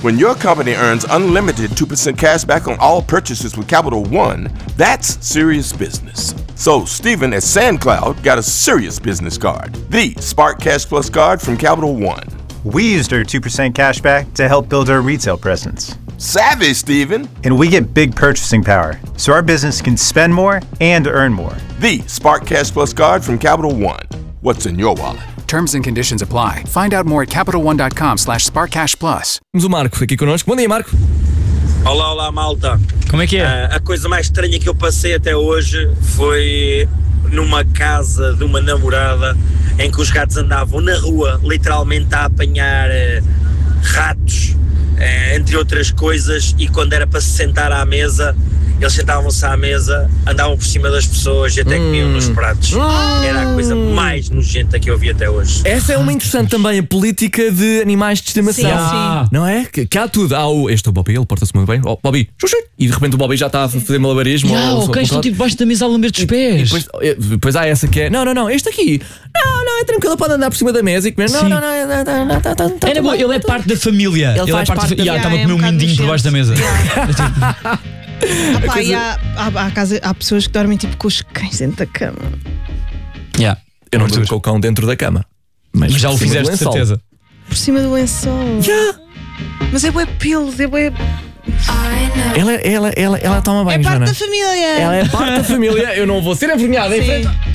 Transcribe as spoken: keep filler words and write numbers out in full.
When your company earns unlimited two percent cash back on all purchases with Capital One, that's serious business. So Stephen at SandCloud got a serious business card, the Spark Cash Plus card from Capital One. We used our two percent cash back to help build our retail presence. Savvy, Stephen. And we get big purchasing power, so our business can spend more and earn more. The Spark Cash Plus card from Capital One. What's in your wallet? Terms and conditions apply. Find out more at CapitalOne.com slash SparkCashPlus. Temos o Marco aqui connosco. Bom dia, Marco. Olá, olá, malta. Como é que é? Uh, a coisa mais estranha que eu passei até hoje foi numa casa de uma namorada em que os gatos andavam na rua, literalmente a apanhar uh, ratos, uh, entre outras coisas, e quando era para se sentar à mesa, eles sentavam-se à mesa, andavam por cima das pessoas e até hum. comiam nos pratos. Hum. Era a coisa mais nojenta que eu vi até hoje. Essa é uma interessante também, a política de animais de estimação. Sim, sim. Não é? Que, que há tudo. Há o, este é o Bobby, ele porta-se muito bem. Oh, Bobby, xuxi. E de repente o Bobby já está a fazer malabarismo. Yeah, ou, o cães estão tipo debaixo da mesa a lamber dos pés. Depois, depois há essa que é: não, não, não, este aqui. Não, não, é tranquilo, pode andar por cima da mesa e comer. Não, Sim. não, não, não, não, não, não, não, não, Era bom, ele é parte da família. Ele faz é parte da yeah, família. estava a É um comer um bocado mindinho por baixo da mesa. Ah, pá, e há, há, há, casa, há pessoas que dormem tipo com os cães dentro da cama. Yeah. Eu não durmo com o cão dentro da cama. Mas, Mas já o fizeste de certeza. Por cima do lençol. Yeah. Mas é bué pelos, é bué. Ela, ela, ela, ela toma bem, É parte Joana. da família. Ela é parte da família. Eu não vou ser envergonhada em frente.